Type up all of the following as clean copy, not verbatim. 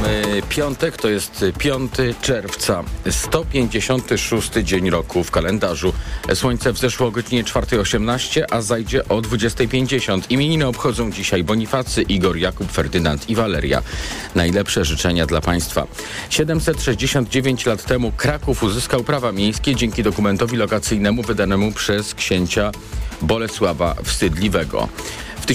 Mamy piątek, to jest 5 czerwca, 156 dzień roku w kalendarzu. Słońce wzeszło o godzinie 4:18, a zajdzie o 20:50. Imieniny obchodzą dzisiaj Bonifacy, Igor, Jakub, Ferdynand i Waleria. Najlepsze życzenia dla Państwa. 769 lat temu Kraków uzyskał prawa miejskie dzięki dokumentowi lokacyjnemu wydanemu przez księcia Bolesława Wstydliwego. W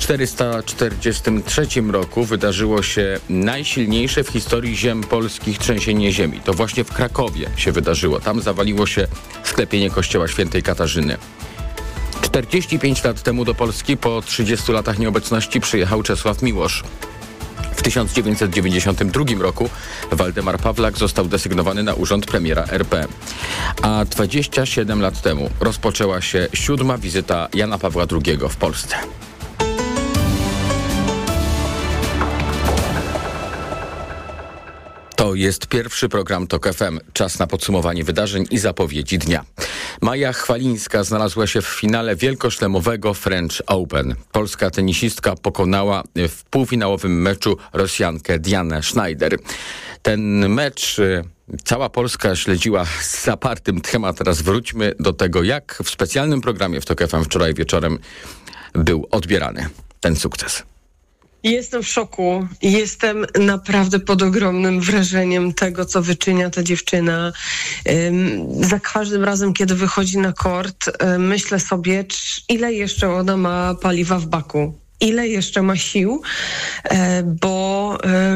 1443 roku wydarzyło się najsilniejsze w historii ziem polskich trzęsienie ziemi. To właśnie w Krakowie się wydarzyło. Tam zawaliło się sklepienie kościoła świętej Katarzyny. 45 lat temu do Polski po 30 latach nieobecności przyjechał Czesław Miłosz. W 1992 roku Waldemar Pawlak został desygnowany na urząd premiera RP. A 27 lat temu rozpoczęła się 7. wizyta Jana Pawła II w Polsce. To jest pierwszy program TOK FM. Czas na podsumowanie wydarzeń i zapowiedzi dnia. Maja Chwalińska znalazła się w finale wielkoszlemowego French Open. Polska tenisistka pokonała w półfinałowym meczu Rosjankę Dianę Schneider. Ten mecz cała Polska śledziła z zapartym tchem, a teraz wróćmy do tego, jak w specjalnym programie w TOK FM wczoraj wieczorem był odbierany ten sukces. Jestem w szoku. Jestem naprawdę pod ogromnym wrażeniem tego, co wyczynia ta dziewczyna. Za każdym razem, kiedy wychodzi na kort, myślę sobie, ile jeszcze ona ma paliwa w baku, ile jeszcze ma sił, bo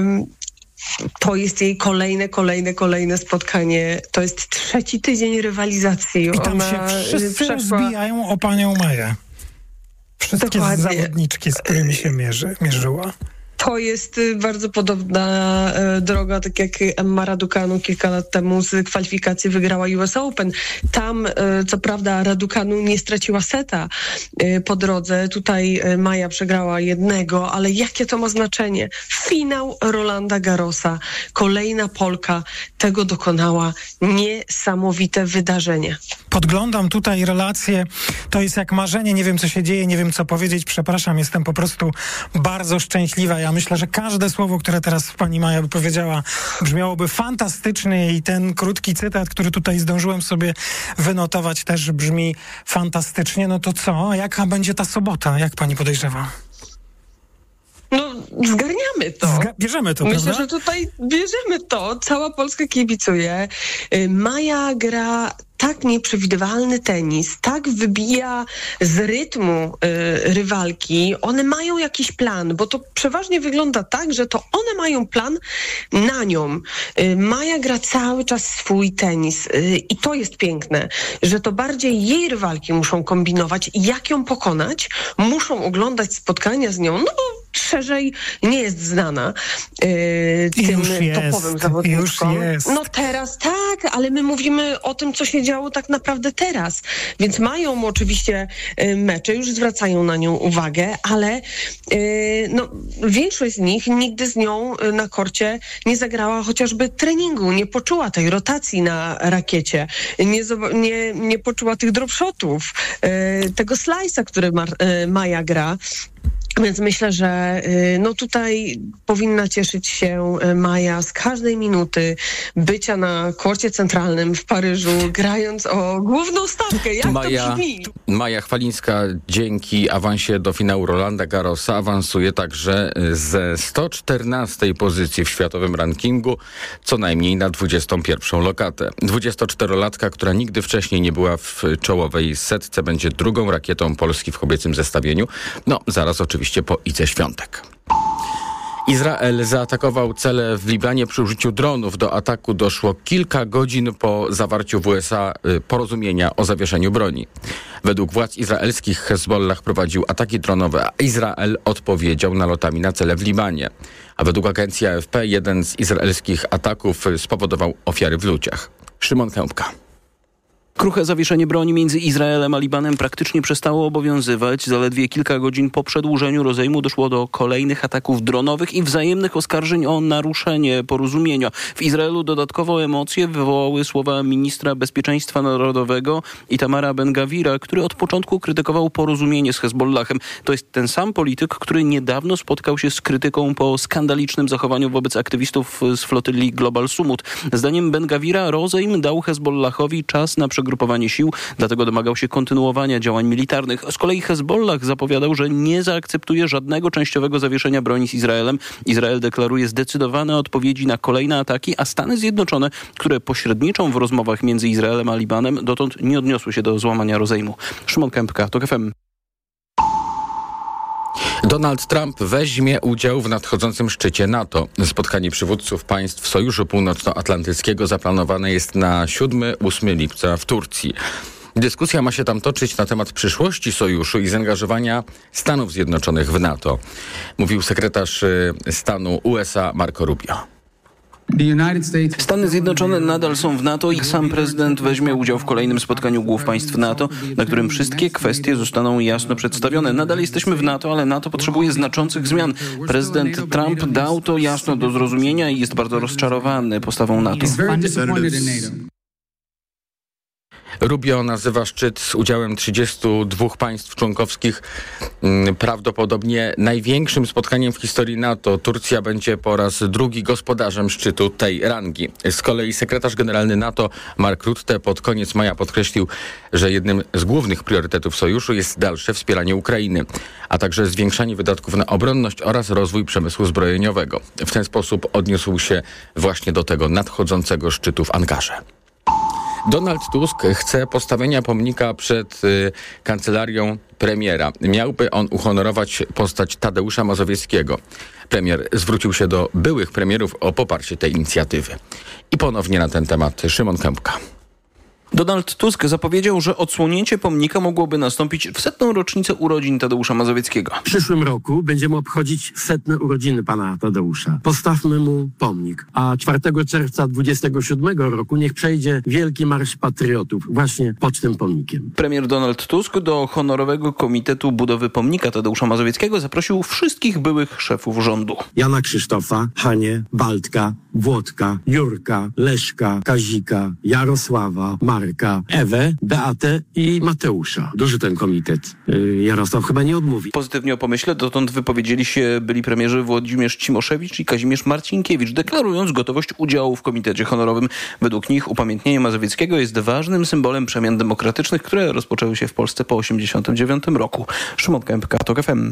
to jest jej kolejne spotkanie. To jest 3. tydzień rywalizacji. I tam się wszyscy rozbijają o panią Maję. Wszystkie zawodniczki, z którymi się mierzyła. To jest bardzo podobna droga, tak jak Emma Raducanu kilka lat temu z kwalifikacji wygrała US Open. Tam, co prawda, Raducanu nie straciła seta po drodze. Tutaj Maja przegrała jednego, ale jakie to ma znaczenie? Finał Rolanda Garrosa. Kolejna Polka tego dokonała. Niesamowite wydarzenie. Podglądam tutaj relacje. To jest jak marzenie. Nie wiem, co się dzieje, nie wiem, co powiedzieć. Przepraszam, jestem po prostu bardzo szczęśliwa. Ja myślę, że każde słowo, które teraz pani Maja by powiedziała, brzmiałoby fantastycznie i ten krótki cytat, który tutaj zdążyłem sobie wynotować, też brzmi fantastycznie. No to co? Jaka będzie ta sobota? Jak pani podejrzewa? No, zgarniamy to. Bierzemy to, Myślę, prawda? że tutaj bierzemy to. Cała Polska kibicuje. Maja gra tak nieprzewidywalny tenis, tak wybija z rytmu rywalki. One mają jakiś plan, bo to przeważnie wygląda tak, że to one mają plan na nią. Maja gra cały czas swój tenis i to jest piękne, że to bardziej jej rywalki muszą kombinować, jak ją pokonać, muszą oglądać spotkania z nią, no bo szerzej nie jest znana tym topowym zawodniczkom. No teraz tak, ale my mówimy o tym, co się działo tak naprawdę teraz. Więc mają oczywiście mecze, już zwracają na nią uwagę, ale większość z nich nigdy z nią na korcie nie zagrała chociażby treningu, nie poczuła tej rotacji na rakiecie, nie poczuła tych dropshotów, tego slice'a, który Maja gra. Więc myślę, że tutaj powinna cieszyć się Maja z każdej minuty bycia na korcie centralnym w Paryżu, grając o główną stawkę. Jak to brzmi? Maja Chwalińska dzięki awansie do finału Rolanda Garrosa awansuje także ze 114 pozycji w światowym rankingu co najmniej na 21. lokatę. 24-latka, która nigdy wcześniej nie była w czołowej setce, będzie drugą rakietą Polski w kobiecym zestawieniu. Zaraz oczywiście po Idze Świątek. Izrael zaatakował cele w Libanie przy użyciu dronów. Do ataku doszło kilka godzin po zawarciu w USA porozumienia o zawieszeniu broni. Według władz izraelskich Hezbollah prowadził ataki dronowe, a Izrael odpowiedział nalotami na cele w Libanie. A według agencji AFP jeden z izraelskich ataków spowodował ofiary w ludziach. Szymon Kępka. Kruche zawieszenie broni między Izraelem a Libanem praktycznie przestało obowiązywać. Zaledwie kilka godzin po przedłużeniu rozejmu doszło do kolejnych ataków dronowych i wzajemnych oskarżeń o naruszenie porozumienia. W Izraelu dodatkowo emocje wywołały słowa ministra bezpieczeństwa narodowego Itamara Ben-Gavira, który od początku krytykował porozumienie z Hezbollahem. To jest ten sam polityk, który niedawno spotkał się z krytyką po skandalicznym zachowaniu wobec aktywistów z flotyli Global Sumut. Zdaniem Ben-Gavira rozejm dał Hezbollahowi czas na przegrupowanie sił, dlatego domagał się kontynuowania działań militarnych. Z kolei Hezbollah zapowiadał, że nie zaakceptuje żadnego częściowego zawieszenia broni z Izraelem. Izrael deklaruje zdecydowane odpowiedzi na kolejne ataki, a Stany Zjednoczone, które pośredniczą w rozmowach między Izraelem a Libanem, dotąd nie odniosły się do złamania rozejmu. Szymon Kępka, TOK FM. Donald Trump weźmie udział w nadchodzącym szczycie NATO. Spotkanie przywódców państw Sojuszu Północnoatlantyckiego zaplanowane jest na 7-8 lipca w Turcji. Dyskusja ma się tam toczyć na temat przyszłości sojuszu i zaangażowania Stanów Zjednoczonych w NATO, mówił sekretarz stanu USA Marco Rubio. Stany Zjednoczone nadal są w NATO i sam prezydent weźmie udział w kolejnym spotkaniu głów państw NATO, na którym wszystkie kwestie zostaną jasno przedstawione. Nadal jesteśmy w NATO, ale NATO potrzebuje znaczących zmian. Prezydent Trump dał to jasno do zrozumienia i jest bardzo rozczarowany postawą NATO. Rubio nazywa szczyt z udziałem 32 państw członkowskich prawdopodobnie największym spotkaniem w historii NATO. Turcja będzie po raz drugi gospodarzem szczytu tej rangi. Z kolei sekretarz generalny NATO Mark Rutte pod koniec maja podkreślił, że jednym z głównych priorytetów sojuszu jest dalsze wspieranie Ukrainy, a także zwiększanie wydatków na obronność oraz rozwój przemysłu zbrojeniowego. W ten sposób odniósł się właśnie do tego nadchodzącego szczytu w Ankarze. Donald Tusk chce postawienia pomnika przed kancelarią premiera. Miałby on uhonorować postać Tadeusza Mazowieckiego. Premier zwrócił się do byłych premierów o poparcie tej inicjatywy. I ponownie na ten temat Szymon Kępka. Donald Tusk zapowiedział, że odsłonięcie pomnika mogłoby nastąpić w 100. rocznicę urodzin Tadeusza Mazowieckiego. W przyszłym roku będziemy obchodzić 100. urodziny pana Tadeusza. Postawmy mu pomnik. A 4 czerwca 27 roku niech przejdzie Wielki Marsz Patriotów właśnie pod tym pomnikiem. Premier Donald Tusk do honorowego komitetu budowy pomnika Tadeusza Mazowieckiego zaprosił wszystkich byłych szefów rządu. Jana Krzysztofa, Hanię, Waldka, Włodka, Jurka, Leszka, Kazika, Jarosława, Marka, Ewę, Beatę i Mateusza. Duży ten komitet. Jarosław chyba nie odmówi. Pozytywnie o pomyśle dotąd wypowiedzieli się byli premierzy Włodzimierz Cimoszewicz i Kazimierz Marcinkiewicz, deklarując gotowość udziału w komitecie honorowym. Według nich upamiętnienie Mazowieckiego jest ważnym symbolem przemian demokratycznych, które rozpoczęły się w Polsce po 1989 roku. Szymon Kępka, TOK FM.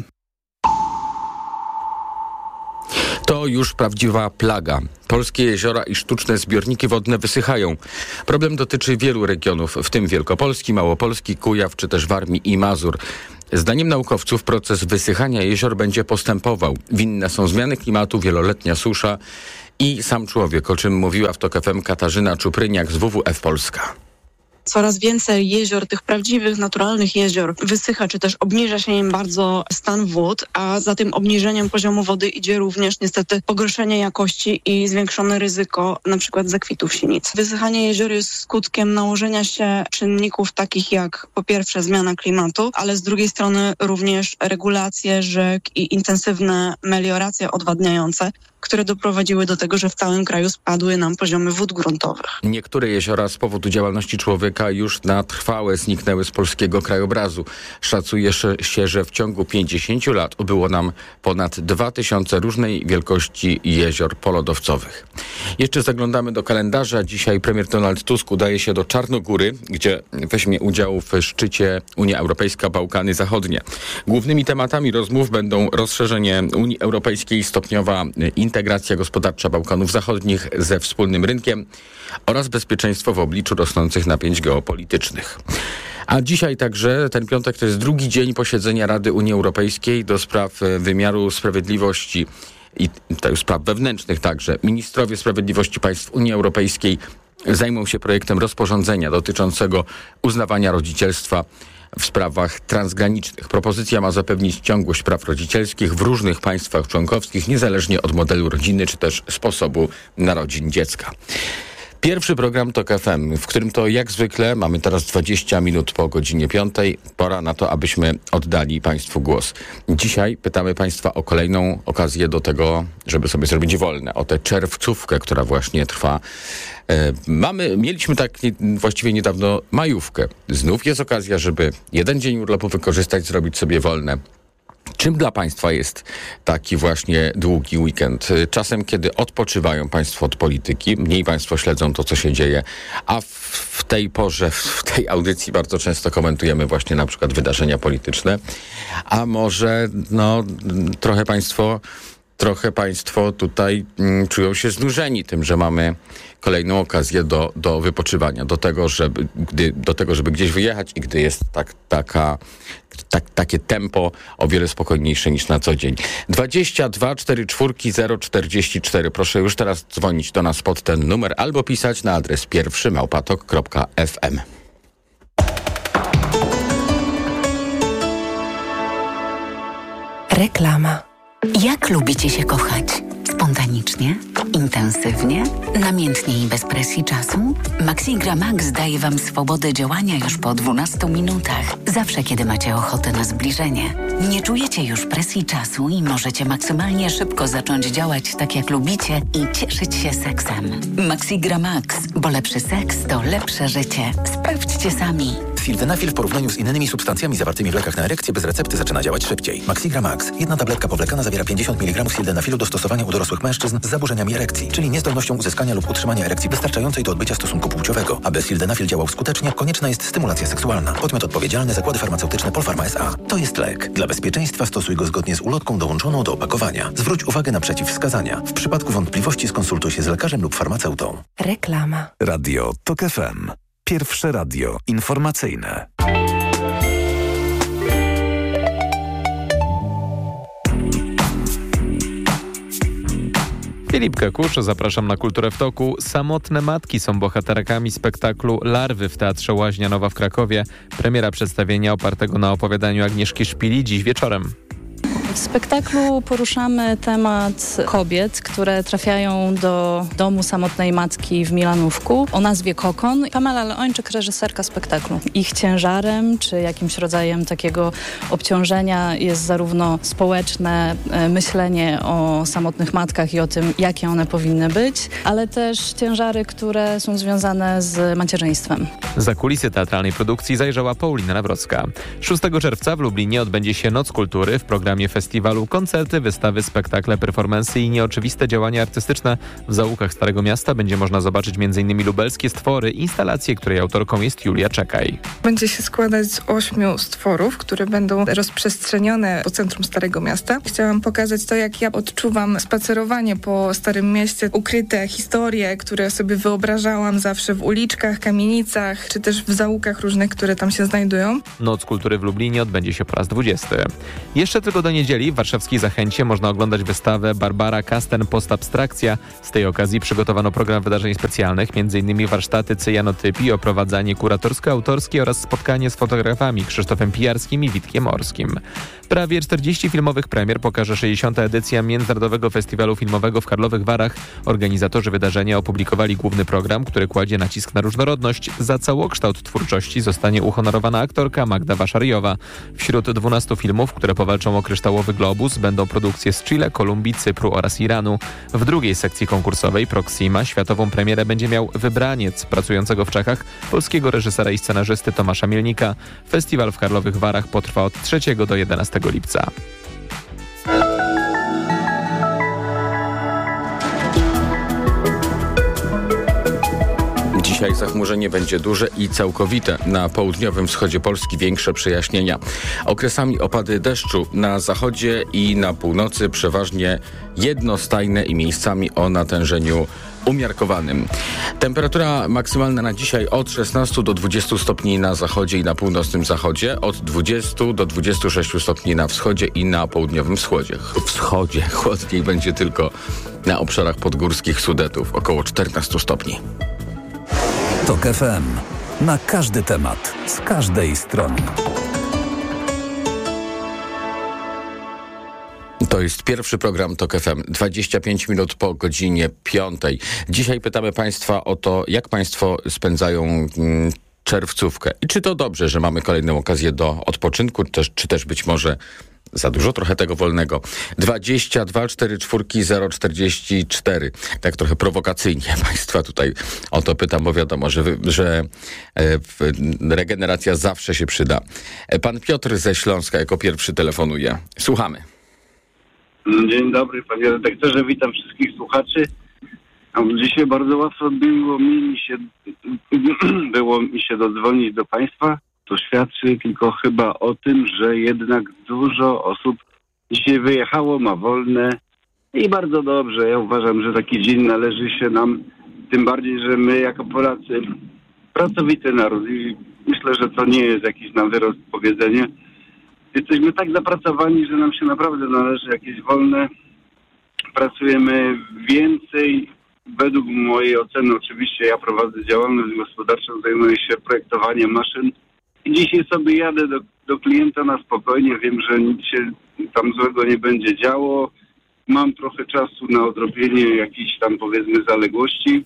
To już prawdziwa plaga. Polskie jeziora i sztuczne zbiorniki wodne wysychają. Problem dotyczy wielu regionów, w tym Wielkopolski, Małopolski, Kujaw czy też Warmii i Mazur. Zdaniem naukowców proces wysychania jezior będzie postępował. Winne są zmiany klimatu, wieloletnia susza i sam człowiek, o czym mówiła w TOK FM Katarzyna Czupryniak z WWF Polska. Coraz więcej jezior, tych prawdziwych, naturalnych jezior wysycha, czy też obniża się im bardzo stan wód, a za tym obniżeniem poziomu wody idzie również niestety pogorszenie jakości i zwiększone ryzyko na przykład zakwitów sinic. Wysychanie jezior jest skutkiem nałożenia się czynników takich jak po pierwsze zmiana klimatu, ale z drugiej strony również regulacje rzek i intensywne melioracje odwadniające, które doprowadziły do tego, że w całym kraju spadły nam poziomy wód gruntowych. Niektóre jeziora z powodu działalności człowieka już na trwałe zniknęły z polskiego krajobrazu. Szacuje się, że w ciągu 50 lat ubyło nam ponad 2000 różnej wielkości jezior polodowcowych. Jeszcze zaglądamy do kalendarza. Dzisiaj premier Donald Tusk udaje się do Czarnogóry, gdzie weźmie udział w szczycie Unia Europejska Bałkany Zachodnie. Głównymi tematami rozmów będą rozszerzenie Unii Europejskiej, stopniowa integracja gospodarcza Bałkanów Zachodnich ze wspólnym rynkiem oraz bezpieczeństwo w obliczu rosnących napięć geopolitycznych. A dzisiaj także, ten piątek, to jest drugi dzień posiedzenia Rady Unii Europejskiej do spraw wymiaru sprawiedliwości i spraw wewnętrznych także. Ministrowie sprawiedliwości państw Unii Europejskiej zajmą się projektem rozporządzenia dotyczącego uznawania rodzicielstwa w sprawach transgranicznych. Propozycja ma zapewnić ciągłość praw rodzicielskich w różnych państwach członkowskich, niezależnie od modelu rodziny czy też sposobu narodzin dziecka. Pierwszy program TOK FM, w którym to jak zwykle mamy teraz 20 minut po godzinie 5. Pora na to, abyśmy oddali Państwu głos. Dzisiaj pytamy Państwa o kolejną okazję do tego, żeby sobie zrobić wolne, o tę czerwcówkę, która właśnie trwa. Mieliśmy właściwie niedawno majówkę. Znów jest okazja, żeby jeden dzień urlopu wykorzystać, zrobić sobie wolne. Czym dla Państwa jest taki właśnie długi weekend? Czasem, kiedy odpoczywają Państwo od polityki, mniej Państwo śledzą to, co się dzieje, a w tej porze, w tej audycji bardzo często komentujemy właśnie na przykład wydarzenia polityczne, a może trochę Państwo tutaj czują się znużeni tym, że mamy kolejną okazję do wypoczywania, do tego, żeby gdzieś wyjechać i gdy jest takie tempo o wiele spokojniejsze niż na co dzień. 22 44 044. Proszę już teraz dzwonić do nas pod ten numer albo pisać na adres pierwszy@tok.fm. Reklama. Jak lubicie się kochać? Spontanicznie? Intensywnie? Namiętnie i bez presji czasu? Maxigra Max daje Wam swobodę działania już po 12 minutach. Zawsze, kiedy macie ochotę na zbliżenie. Nie czujecie już presji czasu i możecie maksymalnie szybko zacząć działać tak, jak lubicie i cieszyć się seksem. Maxigra Max, bo lepszy seks to lepsze życie. Sprawdźcie sami. Sildenafil w porównaniu z innymi substancjami zawartymi w lekach na erekcję bez recepty zaczyna działać szybciej. Maxigra Max. Jedna tabletka powlekana zawiera 50 mg sildenafilu do stosowania u dorosłych mężczyzn z zaburzeniami erekcji, czyli niezdolnością uzyskania lub utrzymania erekcji wystarczającej do odbycia stosunku płciowego. Aby sildenafil działał skutecznie, konieczna jest stymulacja seksualna. Podmiot odpowiedzialny: Zakłady Farmaceutyczne Polpharma S.A. To jest lek. Dla bezpieczeństwa stosuj go zgodnie z ulotką dołączoną do opakowania. Zwróć uwagę na przeciwwskazania. W przypadku wątpliwości skonsultuj się z lekarzem lub farmaceutą. Reklama. Radio TOK FM. Pierwsze radio informacyjne. Filip Kakusz, zapraszam na Kulturę w Toku. Samotne matki są bohaterkami spektaklu Larwy w Teatrze Łaźnia Nowa w Krakowie. Premiera przedstawienia opartego na opowiadaniu Agnieszki Szpili dziś wieczorem. W spektaklu poruszamy temat kobiet, które trafiają do domu samotnej matki w Milanówku o nazwie Kokon. Pamela Leończyk, reżyserka spektaklu. Ich ciężarem czy jakimś rodzajem takiego obciążenia jest zarówno społeczne myślenie o samotnych matkach i o tym, jakie one powinny być, ale też ciężary, które są związane z macierzyństwem. Za kulisy teatralnej produkcji zajrzała Paulina Nawrocka. 6 czerwca w Lublinie odbędzie się Noc Kultury. W programie festiwalu koncerty, wystawy, spektakle, performansy i nieoczywiste działania artystyczne. W zaułkach Starego Miasta będzie można zobaczyć m.in. lubelskie stwory, instalację, której autorką jest Julia Czekaj. Będzie się składać z 8 stworów, które będą rozprzestrzenione po centrum Starego Miasta. Chciałam pokazać to, jak ja odczuwam spacerowanie po Starym Mieście, ukryte historie, które sobie wyobrażałam zawsze w uliczkach, kamienicach, czy też w zaułkach różnych, które tam się znajdują. Noc Kultury w Lublinie odbędzie się po raz 20. Jeszcze tylko do niedzieli w warszawskiej Zachęcie można oglądać wystawę Barbara Kasten Postabstrakcja. Z tej okazji przygotowano program wydarzeń specjalnych, m.in. warsztaty cyjanotypii, oprowadzanie kuratorsko-autorskie oraz spotkanie z fotografami Krzysztofem Pijarskim i Witkiem Orskim. Prawie 40 filmowych premier pokaże 60. edycja Międzynarodowego Festiwalu Filmowego w Karlowych Warach. Organizatorzy wydarzenia opublikowali główny program, który kładzie nacisk na różnorodność. Za całokształt twórczości zostanie uhonorowana aktorka Magda Waszariowa. Wśród 12 filmów, które powalczą o Kryształowy Globus, będą produkcje z Chile, Kolumbii, Cypru oraz Iranu. W drugiej sekcji konkursowej Proxima światową premierę będzie miał Wybraniec pracującego w Czechach polskiego reżysera i scenarzysty Tomasza Mielnika. Festiwal w Karlowych Warach potrwa od 3 do 11 lipca. Dzisiaj zachmurzenie będzie duże i całkowite. Na południowym wschodzie Polski większe przejaśnienia. Okresami opady deszczu na zachodzie i na północy przeważnie jednostajne i miejscami o natężeniu umiarkowanym. Temperatura maksymalna na dzisiaj od 16 do 20 stopni na zachodzie i na północnym zachodzie, od 20 do 26 stopni na wschodzie i na południowym wschodzie. Chłodniej będzie tylko na obszarach podgórskich Sudetów, około 14 stopni. TOK FM. Na każdy temat, z każdej strony. To jest pierwszy program TOK FM, 25 minut po godzinie 5. Dzisiaj pytamy Państwa o to, jak Państwo spędzają czerwcówkę. I czy to dobrze, że mamy kolejną okazję do odpoczynku, czy też być może za dużo trochę tego wolnego. 22 44 044. Tak trochę prowokacyjnie Państwa tutaj o to pytam, bo wiadomo, że regeneracja zawsze się przyda. Pan Piotr ze Śląska jako pierwszy telefonuje. Słuchamy. Dzień dobry, panie redaktorze, witam wszystkich słuchaczy. Dzisiaj bardzo łatwo było mi się dodzwonić do państwa. To świadczy tylko chyba o tym, że jednak dużo osób dzisiaj wyjechało, ma wolne i bardzo dobrze. Ja uważam, że taki dzień należy się nam, tym bardziej, że my jako Polacy, pracowity naród i myślę, że to nie jest jakiś na wyrost powiedzenie. Jesteśmy tak zapracowani, że nam się naprawdę należy jakieś wolne. Pracujemy więcej. Według mojej oceny, oczywiście ja prowadzę działalność gospodarczą, zajmuję się projektowaniem maszyn i dzisiaj sobie jadę do klienta na spokojnie. Wiem, że nic się tam złego nie będzie działo. Mam trochę czasu na odrobienie jakichś tam, powiedzmy, zaległości.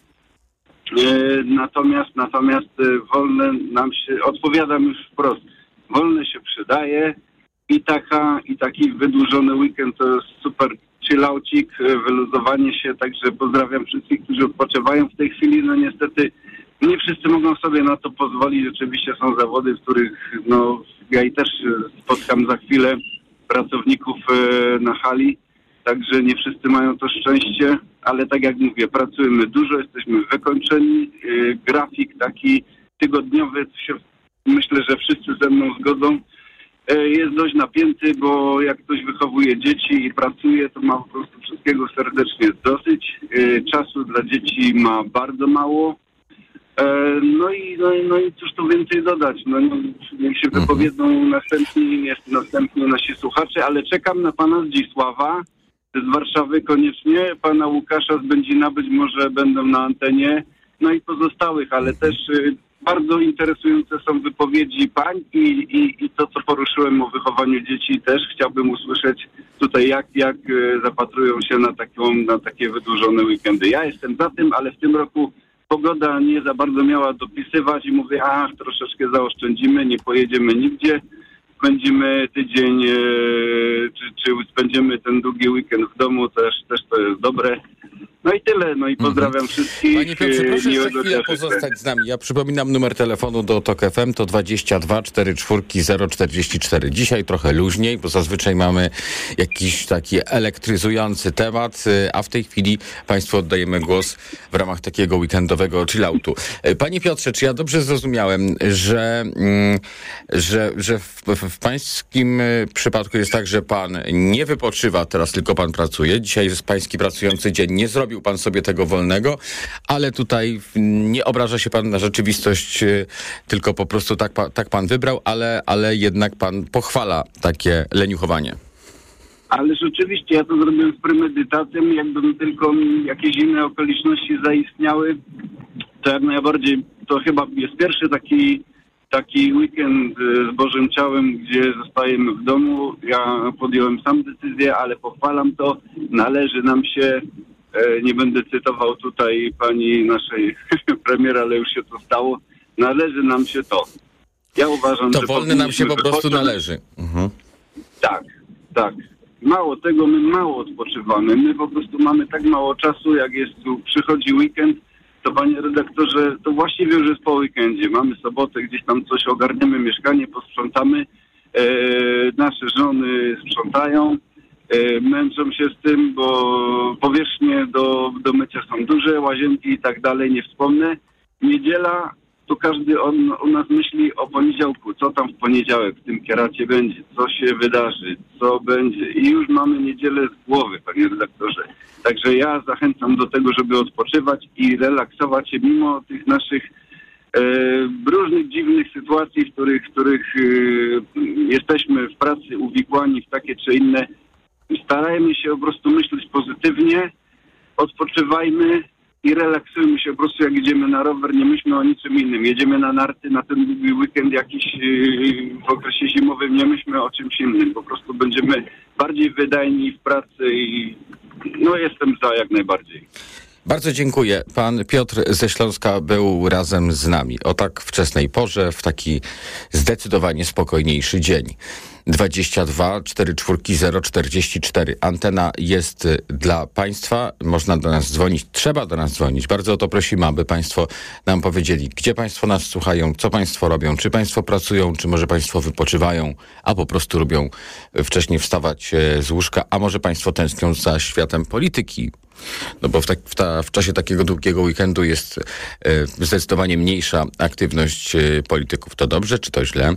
Natomiast wolne nam się, odpowiadam już wprost, wolne się przydaje i taki wydłużony weekend to jest super chillaucik, wyluzowanie się, także pozdrawiam wszystkich, którzy odpoczywają w tej chwili. No niestety nie wszyscy mogą sobie na to pozwolić. Rzeczywiście są zawody, w których ja i też spotkam za chwilę pracowników na hali, także nie wszyscy mają to szczęście, ale tak jak mówię, pracujemy dużo, jesteśmy wykończeni. Grafik taki tygodniowy, myślę, że wszyscy ze mną zgodzą, jest dość napięty, bo jak ktoś wychowuje dzieci i pracuje, to ma po prostu wszystkiego serdecznie dosyć. Czasu dla dzieci ma bardzo mało. No i cóż tu więcej dodać. Niech się wypowiedzą następni nasi słuchacze, ale czekam na pana Zdzisława z Warszawy koniecznie, pana Łukasza z Będzina, być może będą na antenie, no i pozostałych, ale też bardzo interesujące są wypowiedzi pań i to, co poruszyłem o wychowaniu dzieci, też chciałbym usłyszeć tutaj, jak zapatrują się na takie wydłużone weekendy. Ja jestem za tym, ale w tym roku pogoda nie za bardzo miała dopisywać i mówię, troszeczkę zaoszczędzimy, nie pojedziemy nigdzie. Spędzimy tydzień, czy spędzimy ten długi weekend w domu, też to jest dobre. No i tyle, no i pozdrawiam wszystkich. Panie Piotrze, proszę jeszcze chwilę pozostać z nami. Ja przypominam numer telefonu do TOK FM, to 22 44 044. Dzisiaj trochę luźniej, bo zazwyczaj mamy jakiś taki elektryzujący temat, a w tej chwili Państwu oddajemy głos w ramach takiego weekendowego chilloutu. Panie Piotrze, czy ja dobrze zrozumiałem, że w pańskim przypadku jest tak, że pan nie wypoczywa, teraz tylko pan pracuje. Dzisiaj jest pański pracujący dzień, nie zrobił pan sobie tego wolnego, ale tutaj nie obraża się pan na rzeczywistość, tylko po prostu tak pan wybrał, ale jednak pan pochwala takie leniuchowanie. Ale rzeczywiście ja to zrobiłem z premedytacją, jakby tylko jakieś inne okoliczności zaistniały, to jak najbardziej, to chyba jest pierwszy taki weekend z Bożym Ciałem, gdzie zostajemy w domu. Ja podjąłem sam decyzję, ale pochwalam to. Należy nam się, nie będę cytował tutaj pani naszej premier, ale już się to stało. Należy nam się to. Ja uważam, to że wolne nam się po prostu należy. Tak. Mało tego, my mało odpoczywamy. My po prostu mamy tak mało czasu, jak przychodzi weekend, to panie redaktorze, to właściwie już jest po weekendzie. Mamy sobotę, gdzieś tam coś ogarniemy, mieszkanie posprzątamy, nasze żony sprzątają, męczą się z tym, bo powierzchnie do mycia są duże, łazienki i tak dalej, nie wspomnę. Niedziela, to każdy o nas myśli o poniedziałku, co tam w poniedziałek w tym kieracie będzie, co się wydarzy, co będzie. I już mamy niedzielę z głowy, panie redaktorze. Także ja zachęcam do tego, żeby odpoczywać i relaksować się mimo tych naszych różnych dziwnych sytuacji, w których jesteśmy w pracy uwikłani w takie czy inne. Starajmy się po prostu myśleć pozytywnie, odpoczywajmy, i relaksujmy się po prostu, jak idziemy na rower, nie myślmy o niczym innym. Jedziemy na narty, na ten długi weekend jakiś w okresie zimowym, nie myślmy o czymś innym. Po prostu będziemy bardziej wydajni w pracy i jestem za jak najbardziej. Bardzo dziękuję. Pan Piotr ze Śląska był razem z nami o tak wczesnej porze, w taki zdecydowanie spokojniejszy dzień. 22 44 044. Antena jest dla Państwa. Można do nas dzwonić. Trzeba do nas dzwonić. Bardzo o to prosimy, aby Państwo nam powiedzieli, gdzie Państwo nas słuchają, co Państwo robią, czy Państwo pracują, czy może Państwo wypoczywają, a po prostu lubią wcześniej wstawać z łóżka, a może Państwo tęsknią za światem polityki. No bo w czasie takiego długiego weekendu jest zdecydowanie mniejsza aktywność polityków. To dobrze, czy to źle?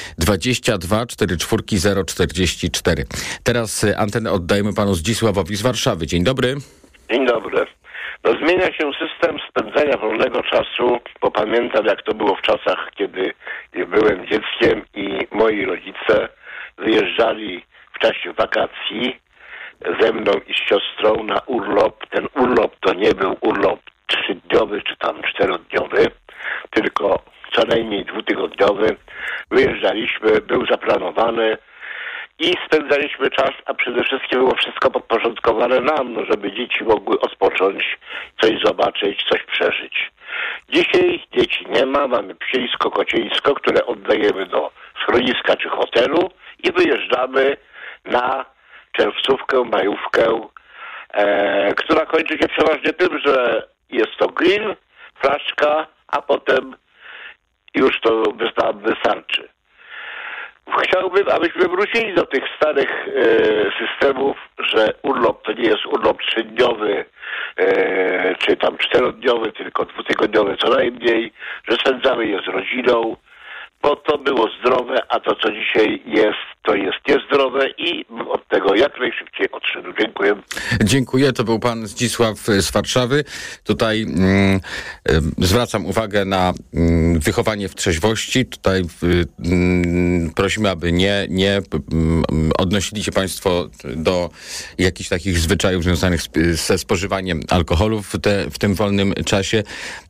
22 44 044. Teraz antenę oddajemy panu Zdzisławowi z Warszawy. Dzień dobry. Dzień dobry. Zmienia się system spędzania wolnego czasu, bo pamiętam, jak to było w czasach, kiedy byłem dzieckiem i moi rodzice wyjeżdżali w czasie wakacji ze mną i z siostrą na urlop. Ten urlop to nie był urlop 3-dniowy czy tam 4-dniowy, tylko co najmniej 2-tygodniowy. Wyjeżdżaliśmy, był zaplanowany i spędzaliśmy czas, a przede wszystkim było wszystko podporządkowane nam, żeby dzieci mogły odpocząć, coś zobaczyć, coś przeżyć. Dzisiaj dzieci nie ma, mamy psiejsko, kociejsko, które oddajemy do schroniska czy hotelu i wyjeżdżamy na czerwcówkę, majówkę, która kończy się przeważnie tym, że jest to grill, flaszka, a potem już to wystarczy. Chciałbym, abyśmy wrócili do tych starych systemów, że urlop to nie jest urlop 3-dniowy, czy tam 4-dniowy, tylko 2-tygodniowy co najmniej, że spędzamy je z rodziną, bo to było zdrowe, a to, co dzisiaj jest, to jest niezdrowe i od tego jak najszybciej odszedł. Dziękuję. Dziękuję. To był pan Zdzisław z Warszawy. Tutaj zwracam uwagę na wychowanie w trzeźwości. Tutaj prosimy, aby nie odnosili się państwo do jakichś takich zwyczajów związanych ze spożywaniem alkoholu w tym wolnym czasie.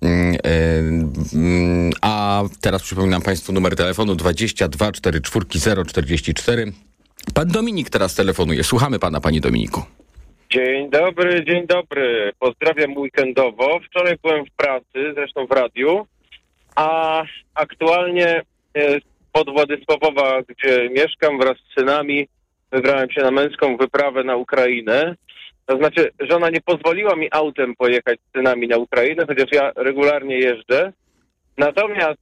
A teraz przypominam państwu numer telefonu 22 44 044. Pan Dominik teraz telefonuje. Słuchamy pana, panie Dominiku. Dzień dobry. Pozdrawiam weekendowo. Wczoraj byłem w pracy, zresztą w radiu, a aktualnie pod Władysławowa, gdzie mieszkam wraz z synami, wybrałem się na męską wyprawę na Ukrainę. To znaczy, żona nie pozwoliła mi autem pojechać z synami na Ukrainę, chociaż ja regularnie jeżdżę. Natomiast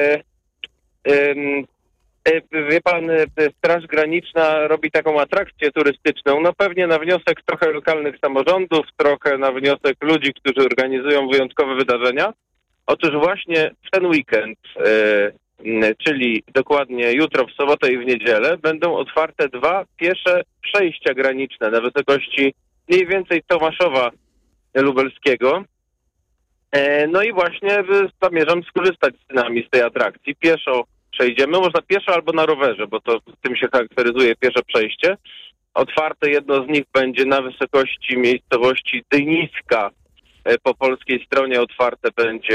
wie pan, Straż Graniczna robi taką atrakcję turystyczną, no pewnie na wniosek trochę lokalnych samorządów, trochę na wniosek ludzi, którzy organizują wyjątkowe wydarzenia. Otóż właśnie w ten weekend, czyli dokładnie jutro, w sobotę i w niedzielę, będą otwarte 2 piesze przejścia graniczne na wysokości mniej więcej Tomaszowa Lubelskiego. No i właśnie zamierzam skorzystać z synami z tej atrakcji. Pieszo przejdziemy, można pieszo albo na rowerze, bo to tym się charakteryzuje piesze przejście. Otwarte jedno z nich będzie na wysokości miejscowości Dyniska. Po polskiej stronie otwarte będzie